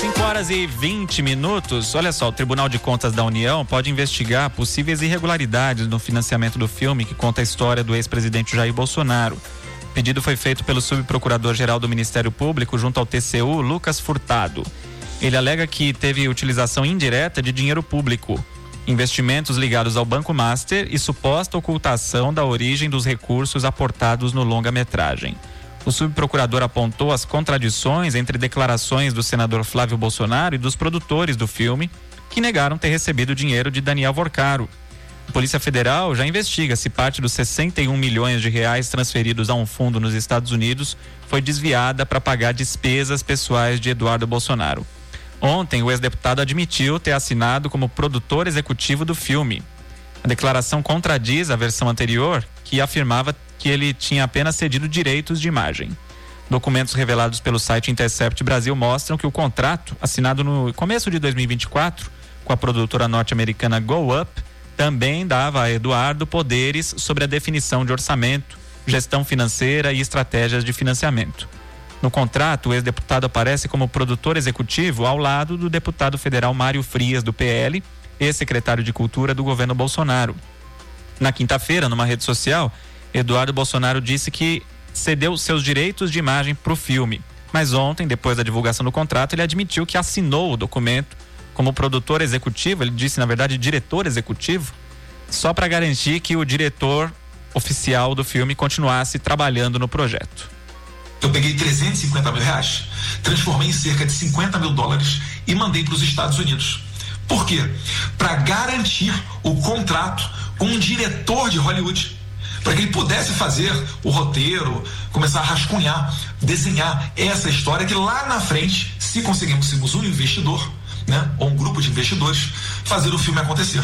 5h20. Olha só, o Tribunal de Contas da União pode investigar possíveis irregularidades no financiamento do filme que conta a história do ex-presidente Jair Bolsonaro. O pedido foi feito pelo subprocurador-geral do Ministério Público junto ao TCU, Lucas Furtado. Ele alega que teve utilização indireta de dinheiro público, investimentos ligados ao Banco Master e suposta ocultação da origem dos recursos aportados no longa-metragem. O subprocurador apontou as contradições entre declarações do senador Flávio Bolsonaro e dos produtores do filme, que negaram ter recebido dinheiro de Daniel Vorcaro. A Polícia Federal já investiga se parte dos 61 milhões de reais transferidos a um fundo nos Estados Unidos foi desviada para pagar despesas pessoais de Eduardo Bolsonaro. Ontem, o ex-deputado admitiu ter assinado como produtor executivo do filme. A declaração contradiz a versão anterior, que afirmava que ele tinha apenas cedido direitos de imagem. Documentos revelados pelo site Intercept Brasil mostram que o contrato, assinado no começo de 2024, com a produtora norte-americana Go Up, também dava a Eduardo poderes sobre a definição de orçamento, gestão financeira e estratégias de financiamento. No contrato, o ex-deputado aparece como produtor executivo ao lado do deputado federal Mário Frias, do PL, ex-secretário de Cultura do governo Bolsonaro. Na quinta-feira, numa rede social, Eduardo Bolsonaro disse que cedeu seus direitos de imagem para o filme. Mas ontem, depois da divulgação do contrato, ele admitiu que assinou o documento como produtor executivo, ele disse, na verdade, diretor executivo, só para garantir que o diretor oficial do filme continuasse trabalhando no projeto. Eu peguei 350 mil reais, transformei em cerca de 50 mil dólares e mandei para os Estados Unidos. Por quê? Para garantir o contrato com um diretor de Hollywood, para que ele pudesse fazer o roteiro, começar a rascunhar, desenhar essa história que lá na frente, se conseguirmos um investidor, né, ou um grupo de investidores, fazer o filme acontecer.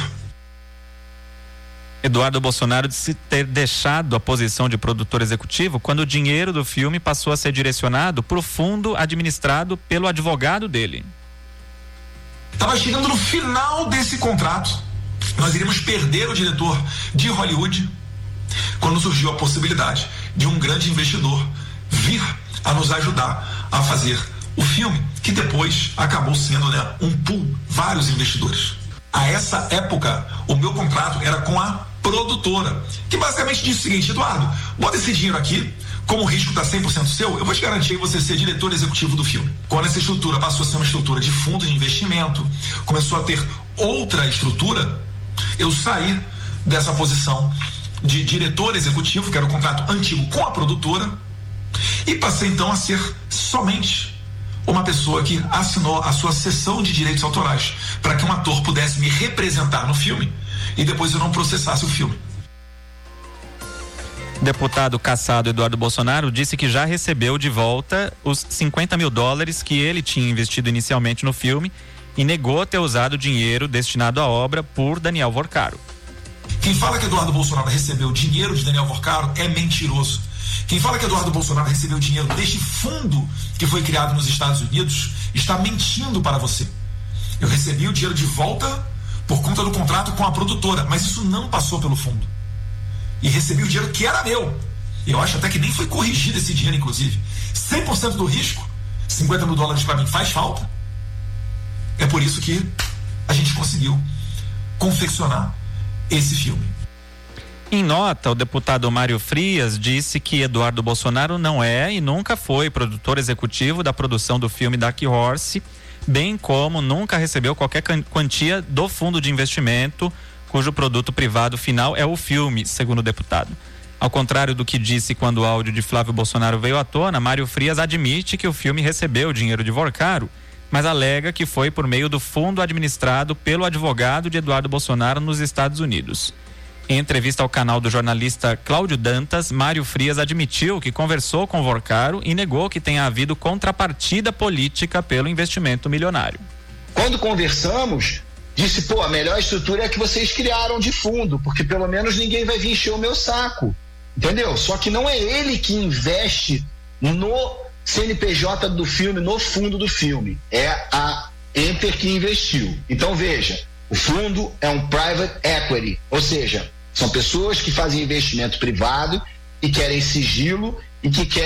Eduardo Bolsonaro disse ter deixado a posição de produtor executivo quando o dinheiro do filme passou a ser direcionado para o fundo administrado pelo advogado dele. Estava chegando no final desse contrato, nós iríamos perder o diretor de Hollywood, quando surgiu a possibilidade de um grande investidor vir a nos ajudar a fazer o filme, que depois acabou sendo, né, um pool, vários investidores. A essa época, o meu contrato era com a produtora, que basicamente disse o seguinte: Eduardo, bota esse dinheiro aqui, como o risco está 100% seu, eu vou te garantir você ser diretor executivo do filme. Quando essa estrutura passou a ser uma estrutura de fundo de investimento, começou a ter outra estrutura, eu saí dessa posição de diretor executivo, que era o contrato antigo com a produtora, e passei então a ser somente uma pessoa que assinou a sua cessão de direitos autorais para que um ator pudesse me representar no filme e depois eu não processasse o filme. O deputado cassado Eduardo Bolsonaro disse que já recebeu de volta os 50 mil dólares que ele tinha investido inicialmente no filme e negou ter usado o dinheiro destinado à obra por Daniel Vorcaro. Quem fala que Eduardo Bolsonaro recebeu dinheiro de Daniel Vorcaro é mentiroso. Quem fala que Eduardo Bolsonaro recebeu dinheiro deste fundo que foi criado nos Estados Unidos está mentindo para você. Eu recebi o dinheiro de volta por conta do contrato com a produtora, mas isso não passou pelo fundo. E recebi o dinheiro que era meu. Eu acho até que nem foi corrigido esse dinheiro, inclusive. 100% do risco, 50 mil dólares para mim faz falta. É por isso que a gente conseguiu confeccionar esse filme. Em nota, o deputado Mário Frias disse que Eduardo Bolsonaro não é e nunca foi produtor executivo da produção do filme Dark Horse, bem como nunca recebeu qualquer quantia do fundo de investimento, cujo produto privado final é o filme, segundo o deputado. Ao contrário do que disse quando o áudio de Flávio Bolsonaro veio à tona, Mário Frias admite que o filme recebeu dinheiro de Vorcaro, mas alega que foi por meio do fundo administrado pelo advogado de Eduardo Bolsonaro nos Estados Unidos. Em entrevista ao canal do jornalista Cláudio Dantas, Mário Frias admitiu que conversou com Vorcaro e negou que tenha havido contrapartida política pelo investimento milionário. Quando conversamos, disse, a melhor estrutura é a que vocês criaram de fundo, porque pelo menos ninguém vai vir encher o meu saco, entendeu? Só que não é ele que investe no CNPJ do filme, no fundo do filme, é a Enter que investiu. Então veja, o fundo é um private equity, ou seja, são pessoas que fazem investimento privado e querem sigilo e que querem